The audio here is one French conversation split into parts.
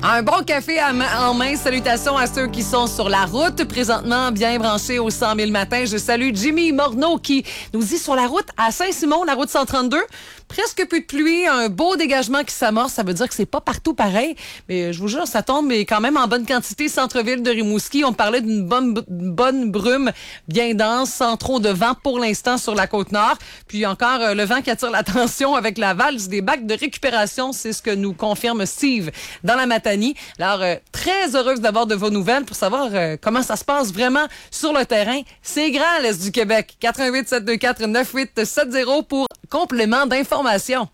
Un bon café en main. Salutations à ceux qui sont sur la route, présentement bien branchés au 100 000 matin. Je salue Jimmy Morneau qui nous dit sur la route à Saint-Simon, la route 132. Presque peu de pluie, un beau dégagement qui s'amorce. Ça veut dire que c'est pas partout pareil. Mais je vous jure, ça tombe, mais quand même en bonne quantité. Centre-ville de Rimouski, on parlait d'une bonne brume bien dense, sans trop de vent pour l'instant sur la Côte-Nord. Puis encore le vent qui attire l'attention avec la valse des bacs de récupération. C'est ce que nous confirme Steve dans la Matanie. Alors, très heureuse d'avoir de vos nouvelles pour savoir comment ça se passe vraiment sur le terrain. C'est grand, l'Est du Québec. 88 724 9870 pour complément d'information.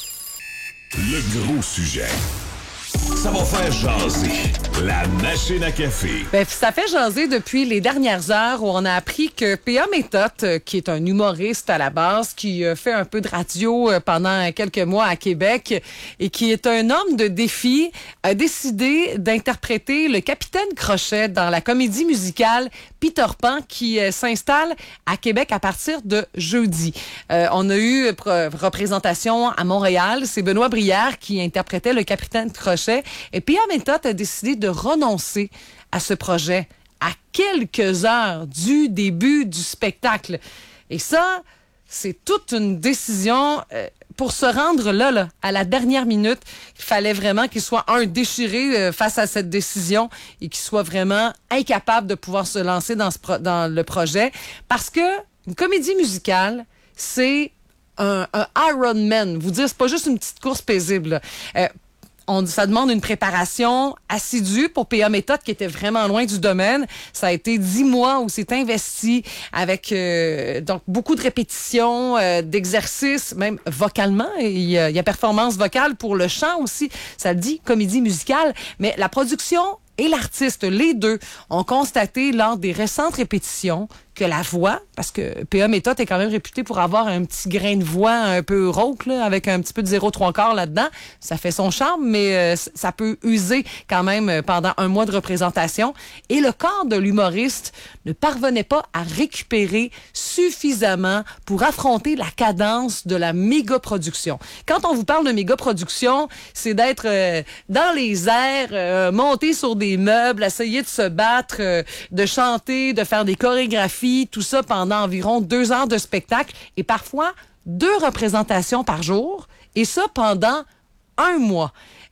Le gros sujet. Ça va faire jaser. La machine à café. Ben, ça fait jaser depuis les dernières heures où on a appris que P.A. Méthode, qui est un humoriste à la base, qui fait un peu de radio pendant quelques mois à Québec et qui est un homme de défi, a décidé d'interpréter le Capitaine Crochet dans la comédie musicale Peter Pan qui s'installe à Québec à partir de jeudi. On a eu représentation à Montréal. C'est Benoît Brière qui interprétait le Capitaine Crochet. Et P.A. Méthode a décidé de renoncer à ce projet à quelques heures du début du spectacle. Et ça, c'est toute une décision pour se rendre là, à la dernière minute. Il fallait vraiment qu'il soit déchiré face à cette décision et qu'il soit vraiment incapable de pouvoir se lancer dans le projet. Parce que une comédie musicale, c'est un Ironman. Vous dire, c'est pas juste une petite course paisible. Ça demande une préparation assidue pour P.A. Méthode qui était vraiment loin du domaine. Ça a été 10 mois où c'est investi avec donc beaucoup de répétitions, d'exercices, même vocalement. Il y a performance vocale pour le chant aussi. Ça le dit, comédie musicale. Mais la production et l'artiste, les deux, ont constaté lors des récentes répétitions que la voix, parce que P.A. Méthode est quand même réputé pour avoir un petit grain de voix un peu rauque, là, avec un petit peu de 0,3 là-dedans. Ça fait son charme, mais ça peut user quand même pendant un mois de représentation. Et le corps de l'humoriste ne parvenait pas à récupérer suffisamment pour affronter la cadence de la méga-production. Quand on vous parle de méga-production, c'est d'être dans les airs, monter sur des meubles, essayer de se battre, de chanter, de faire des chorégraphies, tout ça pendant environ 2 heures de spectacle et parfois 2 représentations par jour, et ça pendant 1 mois.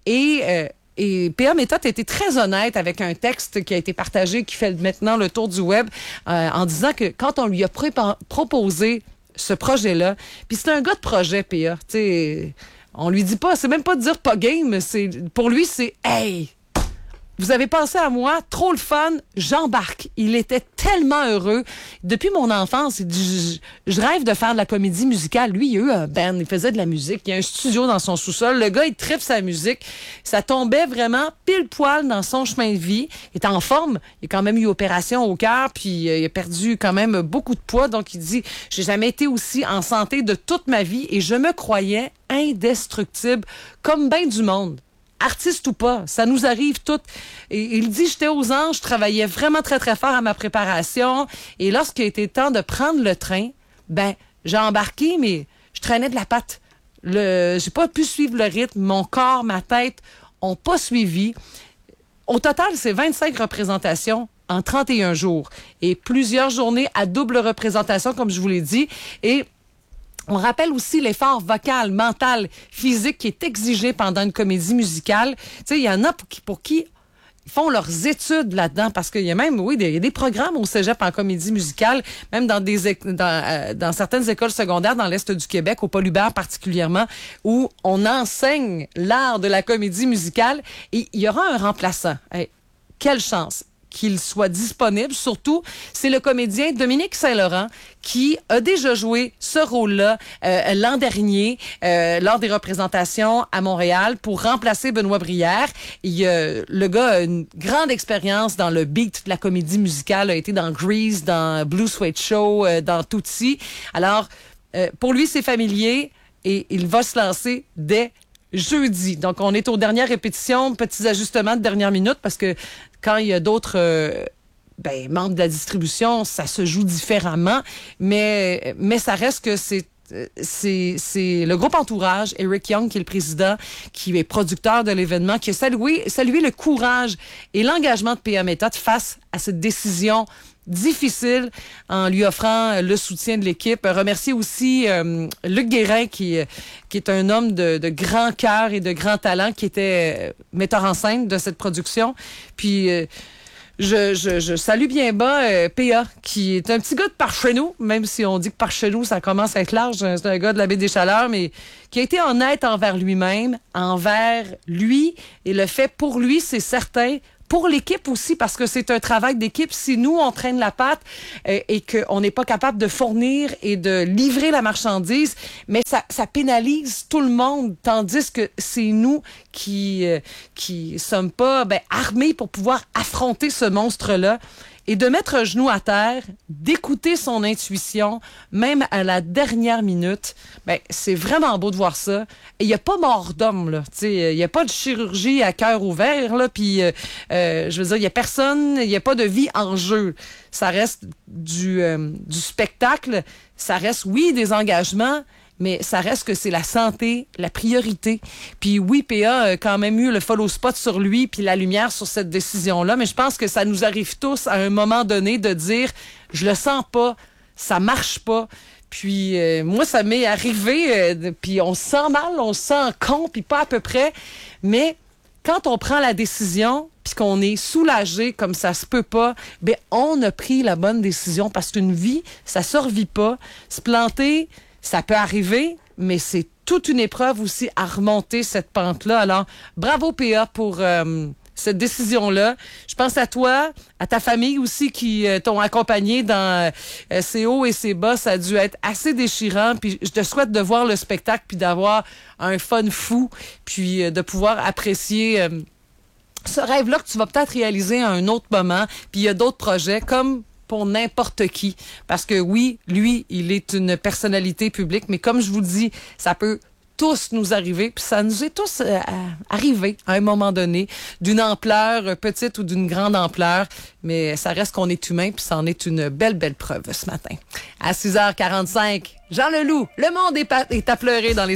Et P.A. Méthode a été très honnête avec un texte qui a été partagé, qui fait maintenant le tour du web, en disant que quand on lui a proposé ce projet-là, puis c'est un gars de projet, P.A., tu sais, on lui dit pas, c'est même pas de dire pas game, pour lui, c'est « Hey! » Vous avez pensé à moi, trop le fun, j'embarque. Il était tellement heureux. Depuis mon enfance, il dit, je rêve de faire de la comédie musicale. Lui, il a eu un band, il faisait de la musique. Il y a un studio dans son sous-sol. Le gars, il tripe sa musique. Ça tombait vraiment pile poil dans son chemin de vie. Il est en forme. Il a quand même eu opération au cœur, puis il a perdu quand même beaucoup de poids. Donc, il dit, j'ai jamais été aussi en santé de toute ma vie et je me croyais indestructible comme ben du monde. Artiste ou pas, ça nous arrive toutes. Et il dit, j'étais aux anges, je travaillais vraiment très, très fort à ma préparation. Et lorsqu'il a été temps de prendre le train, ben, j'ai embarqué, mais je traînais de la patte. J'ai pas pu suivre le rythme. Mon corps, ma tête ont pas suivi. Au total, c'est 25 représentations en 31 jours. Et plusieurs journées à double représentation, comme je vous l'ai dit. Et on rappelle aussi l'effort vocal, mental, physique qui est exigé pendant une comédie musicale. Tu sais, il y en a pour qui ils font leurs études là-dedans parce qu'il y a même, il y a des programmes au cégep en comédie musicale, même dans dans certaines écoles secondaires dans l'Est du Québec, au Paul Hubert particulièrement, où on enseigne l'art de la comédie musicale et il y aura un remplaçant. Hey, quelle chance! Qu'il soit disponible. Surtout, c'est le comédien Dominique Saint-Laurent qui a déjà joué ce rôle-là l'an dernier lors des représentations à Montréal pour remplacer Benoît Brière. Le gars a une grande expérience dans le beat de la comédie musicale, a été dans Grease, dans Blue Suede Show, dans Tootsie. Alors, pour lui, c'est familier et il va se lancer dès jeudi. Donc, on est aux dernières répétitions, petits ajustements de dernière minute parce que quand il y a d'autres membres de la distribution, ça se joue différemment, mais ça reste que c'est c'est le groupe Entourage, Eric Young, qui est le président, qui est producteur de l'événement, qui a salué le courage et l'engagement de PA Méthode face à cette décision difficile en lui offrant le soutien de l'équipe. Remercier aussi Luc Guérin, qui est un homme de grand cœur et de grand talent, qui était metteur en scène de cette production. Puis je salue bien bas PA, qui est un petit gars de Parchenou, même si on dit que Parchenou, ça commence à être large. C'est un gars de la baie des Chaleurs, mais qui a été honnête envers lui-même, envers lui, et le fait pour lui, c'est certain, pour l'équipe aussi, parce que c'est un travail d'équipe. Si nous, on traîne la patte et qu'on n'est pas capable de fournir et de livrer la marchandise, mais ça pénalise tout le monde, tandis que c'est nous qui sommes pas armés pour pouvoir affronter ce monstre-là. Et de mettre un genou à terre, d'écouter son intuition, même à la dernière minute, c'est vraiment beau de voir ça. Et il n'y a pas mort d'homme, là. Il n'y a pas de chirurgie à cœur ouvert, là. Puis, je veux dire, il n'y a personne, il n'y a pas de vie en jeu. Ça reste du spectacle, ça reste, oui, des engagements, mais ça reste que c'est la santé, la priorité. Puis oui, PA a quand même eu le follow spot sur lui puis la lumière sur cette décision-là, mais je pense que ça nous arrive tous à un moment donné de dire « je le sens pas, ça marche pas ». Puis moi, ça m'est arrivé, puis on se sent mal, on se sent con, puis pas à peu près, mais quand on prend la décision puis qu'on est soulagé comme ça se peut pas, on a pris la bonne décision parce qu'une vie, ça se revit pas. Se planter, ça peut arriver, mais c'est toute une épreuve aussi à remonter cette pente-là. Alors, bravo PA pour cette décision-là. Je pense à toi, à ta famille aussi qui t'ont accompagné dans ces hauts et ces bas. Ça a dû être assez déchirant. Puis je te souhaite de voir le spectacle puis d'avoir un fun fou puis de pouvoir apprécier ce rêve-là que tu vas peut-être réaliser à un autre moment. Puis il y a d'autres projets comme pour n'importe qui. Parce que oui, lui, il est une personnalité publique, mais comme je vous le dis, ça peut tous nous arriver, puis ça nous est tous arrivé à un moment donné, d'une ampleur petite ou d'une grande ampleur, mais ça reste qu'on est humain, puis ça en est une belle, belle preuve ce matin. À 6h45, Jean Leloup, le monde est à pleurer dans les